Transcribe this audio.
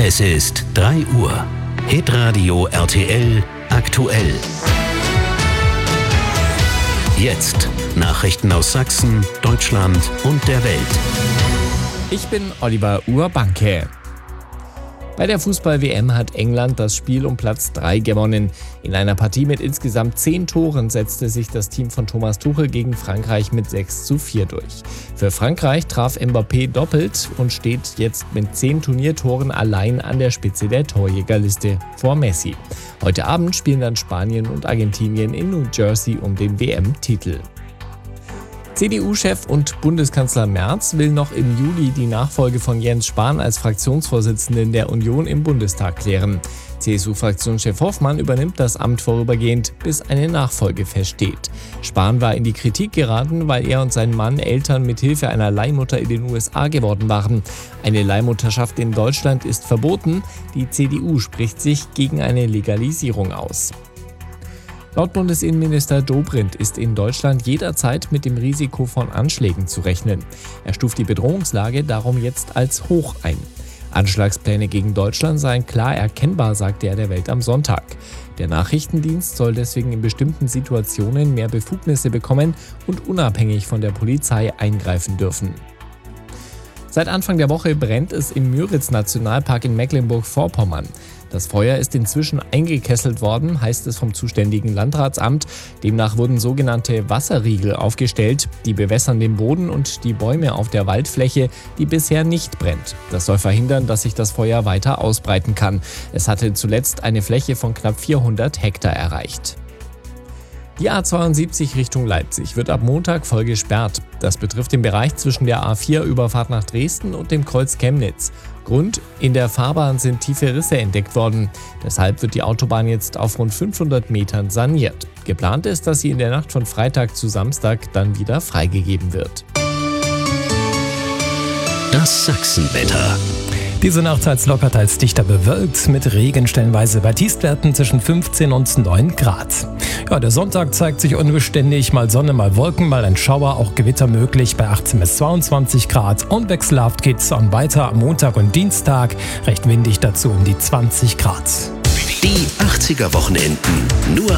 Es ist 3 Uhr. Hitradio RTL aktuell. Jetzt Nachrichten aus Sachsen, Deutschland und der Welt. Ich bin Oliver Urbanke. Bei der Fußball-WM hat England das Spiel um Platz 3 gewonnen. In einer Partie mit insgesamt 10 Toren setzte sich das Team von Thomas Tuchel gegen Frankreich mit 6:4 durch. Für Frankreich traf Mbappé doppelt und steht jetzt mit 10 Turniertoren allein an der Spitze der Torjägerliste vor Messi. Heute Abend spielen dann Spanien und Argentinien in New Jersey um den WM-Titel. CDU-Chef und Bundeskanzler Merz will noch im Juli die Nachfolge von Jens Spahn als Fraktionsvorsitzenden der Union im Bundestag klären. CSU-Fraktionschef Hoffmann übernimmt das Amt vorübergehend, bis eine Nachfolge feststeht. Spahn war in die Kritik geraten, weil er und sein Mann Eltern mit Hilfe einer Leihmutter in den USA geworden waren. Eine Leihmutterschaft in Deutschland ist verboten. Die CDU spricht sich gegen eine Legalisierung aus. Laut Bundesinnenminister Dobrindt ist in Deutschland jederzeit mit dem Risiko von Anschlägen zu rechnen. Er stuft die Bedrohungslage darum jetzt als hoch ein. Anschlagspläne gegen Deutschland seien klar erkennbar, sagte er der Welt am Sonntag. Der Nachrichtendienst soll deswegen in bestimmten Situationen mehr Befugnisse bekommen und unabhängig von der Polizei eingreifen dürfen. Seit Anfang der Woche brennt es im Müritz-Nationalpark in Mecklenburg-Vorpommern. Das Feuer ist inzwischen eingekesselt worden, heißt es vom zuständigen Landratsamt. Demnach wurden sogenannte Wasserriegel aufgestellt. Die bewässern den Boden und die Bäume auf der Waldfläche, die bisher nicht brennt. Das soll verhindern, dass sich das Feuer weiter ausbreiten kann. Es hatte zuletzt eine Fläche von knapp 400 Hektar erreicht. Die A72 Richtung Leipzig wird ab Montag voll gesperrt. Das betrifft den Bereich zwischen der A4-Überfahrt nach Dresden und dem Kreuz Chemnitz. Grund: in der Fahrbahn sind tiefe Risse entdeckt worden. Deshalb wird die Autobahn jetzt auf rund 500 Metern saniert. Geplant ist, dass sie in der Nacht von Freitag zu Samstag dann wieder freigegeben wird. Das Sachsenwetter. Diese Nacht teils locker, teils dichter bewölkt, mit Regen stellenweise bei Tiefstwerten zwischen 15 und 9 Grad. Ja, der Sonntag zeigt sich unbeständig, mal Sonne, mal Wolken, mal ein Schauer, auch Gewitter möglich bei 18 bis 22 Grad. Und wechselhaft geht's dann weiter am Montag und Dienstag, recht windig dazu um die 20 Grad. Die 80er Wochenenden nur